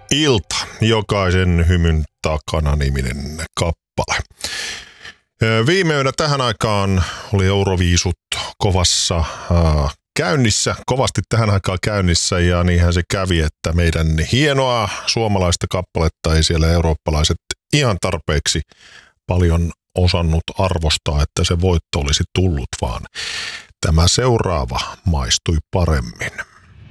ilta, jokaisen hymyn takana -niminen kappale. Viime yönä tähän aikaan oli Euroviisut kovassa käynnissä, kovasti tähän aikaan käynnissä, ja niinhän se kävi, että meidän hienoa suomalaista kappaletta ei siellä eurooppalaiset ihan tarpeeksi paljon osannut arvostaa, että se voitto olisi tullut, vaan tämä seuraava maistui paremmin.